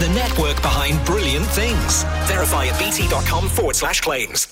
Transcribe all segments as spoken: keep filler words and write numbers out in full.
the network behind brilliant things. Verify at bt.com forward slash claims.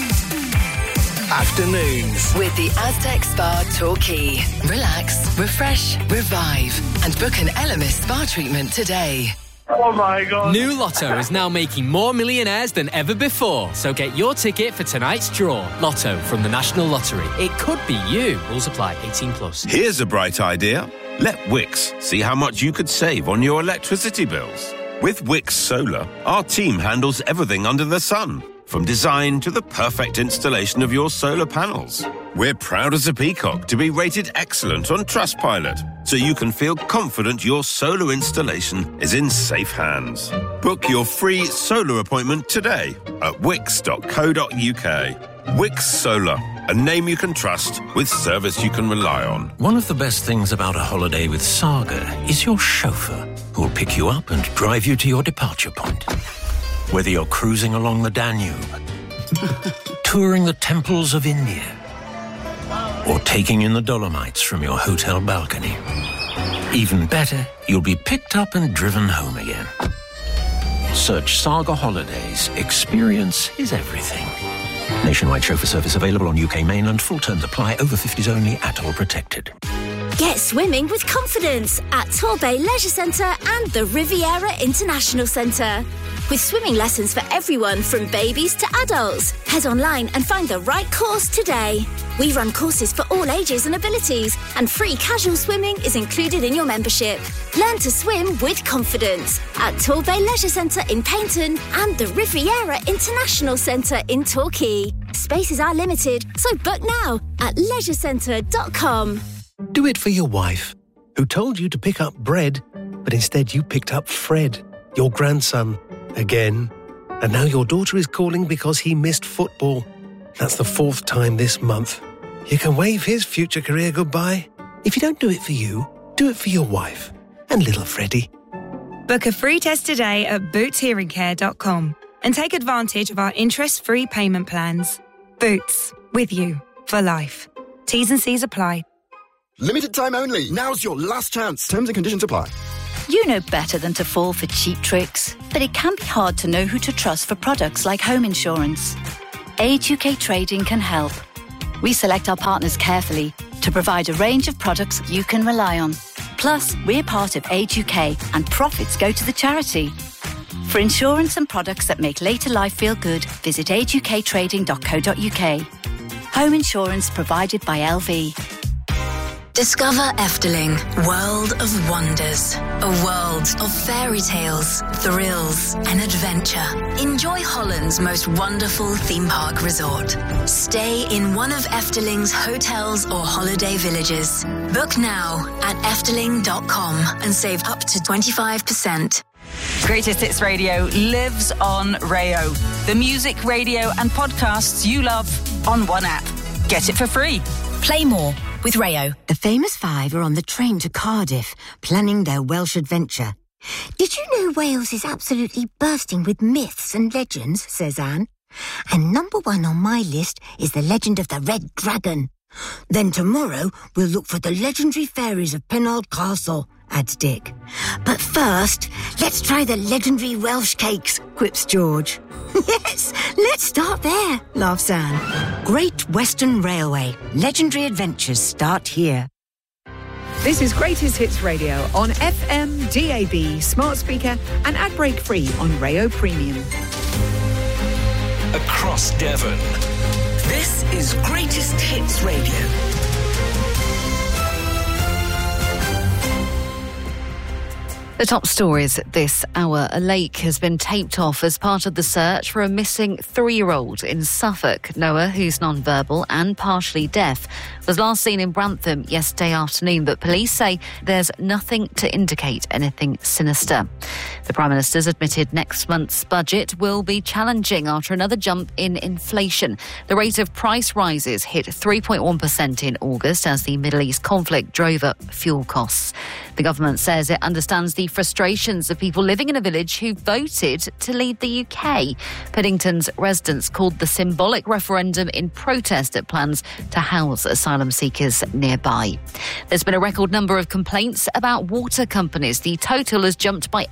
Afternoons with the Aztec Spa Torquay. Relax, refresh, revive, and book an Elemis spa treatment today. Oh my God. New Lotto is now making more millionaires than ever before. So get your ticket for tonight's draw. Lotto from the National Lottery. It could be you. Rules apply. eighteen plus. Here's a bright idea. Let Wix see how much you could save on your electricity bills. With Wix Solar, our team handles everything under the sun, from design to the perfect installation of your solar panels. We're proud as a peacock to be rated excellent on Trustpilot, so you can feel confident your solar installation is in safe hands. Book your free solar appointment today at wix dot co dot uk. Wix Solar, a name you can trust with service you can rely on. One of the best things about a holiday with Saga is your chauffeur, who'll pick you up and drive you to your departure point. Whether you're cruising along the Danube, touring the temples of India, or taking in the Dolomites from your hotel balcony. Even better, you'll be picked up and driven home again. Search Saga Holidays. Experience is everything. Nationwide chauffeur service available on U K mainland. Full terms apply. Over fifties only. Atoll protected. Get swimming with confidence at Torbay Leisure Centre and the Riviera International Centre. With swimming lessons for everyone from babies to adults. Head online and find the right course today. We run courses for all ages and abilities, and free casual swimming is included in your membership. Learn to swim with confidence at Torbay Leisure Centre in Paynton and the Riviera International Centre in Torquay. Spaces are limited, so book now at leisure centre dot com. Do it for your wife, who told you to pick up bread, but instead you picked up Fred, your grandson, again. And now your daughter is calling because he missed football. That's the fourth time this month. You can wave his future career goodbye. If you don't do it for you, do it for your wife and little Freddie. Book a free test today at boots hearing care dot com and take advantage of our interest-free payment plans. Boots, with you for life. T's and C's apply. Limited time only. Now's your last chance. Terms and conditions apply. You know better than to fall for cheap tricks, but it can be hard to know who to trust for products like home insurance. Age U K Trading can help. We select our partners carefully to provide a range of products you can rely on. Plus, we're part of Age U K and profits go to the charity. For insurance and products that make later life feel good, visit age u k trading dot co dot u k. Home insurance provided by L V. Discover Efteling, World of Wonders. A world of fairy tales, thrills and adventure. Enjoy Holland's most wonderful theme park resort. Stay in one of Efteling's hotels or holiday villages. Book now at efteling dot com and save up to twenty-five percent. Greatest Hits Radio lives on Rayo. The music, radio and podcasts you love on one app. Get it for free. Play more with Rayo. The famous five are on the train to Cardiff, planning their Welsh adventure. Did you know Wales is absolutely bursting with myths and legends, says Anne. And number one on my list is the legend of the Red Dragon. Then tomorrow we'll look for the legendary fairies of Penarth Castle, adds Dick. But first, let's try the legendary Welsh cakes, quips George. Yes, let's start there, laughs Anne. Great Western Railway. Legendary adventures start here. This is Greatest Hits Radio on F M, D A B, smart speaker and ad break free on Rayo Premium. Across Devon, this is Greatest Hits Radio. The top stories this hour. A lake has been taped off as part of the search for a missing three-year-old in Suffolk. Noah, who's non-verbal and partially deaf, was last seen in Grantham yesterday afternoon, but police say there's nothing to indicate anything sinister. The Prime Minister's admitted next month's budget will be challenging after another jump in inflation. The rate of price rises hit three point one percent in August as the Middle East conflict drove up fuel costs. The government says it understands the frustrations of people living in a village who voted to leave the U K. Paddington's residents called the symbolic referendum in protest at plans to house asylum seekers nearby. There's been a record number of complaints about water companies. The total has jumped by eighty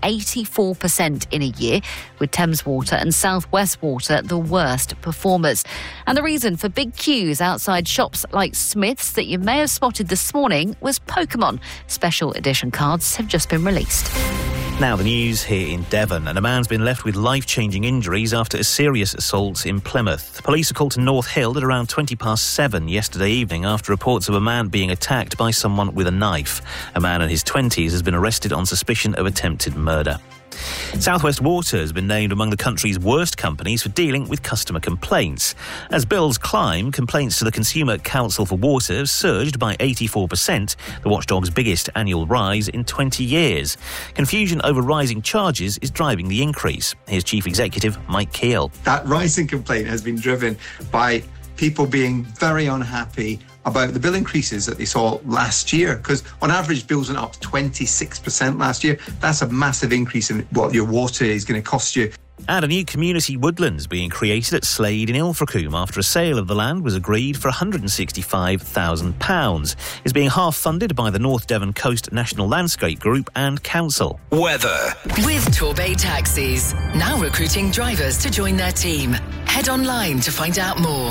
twenty-four percent in a year, with Thames Water and South West Water the worst performers. And the reason for big queues outside shops like Smith's that you may have spotted this morning was Pokemon. Special edition cards have just been released. Now the news here in Devon, and a man's been left with life-changing injuries after a serious assault in Plymouth. Police are called to North Hill at around twenty past seven yesterday evening after reports of a man being attacked by someone with a knife. A man in his twenties has been arrested on suspicion of attempted murder. South West Water has been named among the country's worst companies for dealing with customer complaints. As bills climb, complaints to the Consumer Council for Water have surged by eighty-four percent, the watchdog's biggest annual rise in twenty years. Confusion over rising charges is driving the increase. Here's Chief Executive Mike Keel. That rising complaint has been driven by people being very unhappy about the bill increases that they saw last year, because on average bills went up twenty-six percent last year. That's a massive increase in what your water is going to cost you. And a new community woodlands being created at Slade in Ilfracombe after a sale of the land was agreed for one hundred sixty-five thousand pounds. It's being half funded by the North Devon Coast National Landscape Group and Council. Weather. With Torbay Taxis, now recruiting drivers to join their team. Head online to find out more.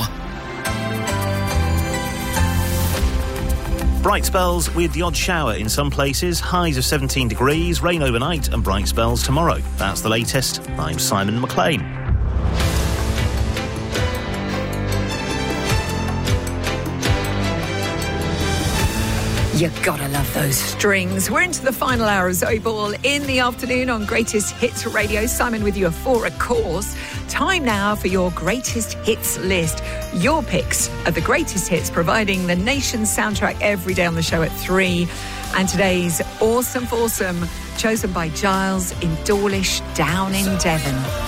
Bright spells with the odd shower in some places, highs of seventeen degrees, rain overnight and bright spells tomorrow. That's the latest. I'm Simon McLean. You gotta love those strings. We're into the final hour of Zoe Ball in the afternoon on Greatest Hits Radio. Simon with you at four, of course. Time now for your Greatest Hits list. Your picks of the greatest hits, providing the nation's soundtrack every day on the show at three. And today's Awesome Foursome, chosen by Giles in Dawlish, down in Devon.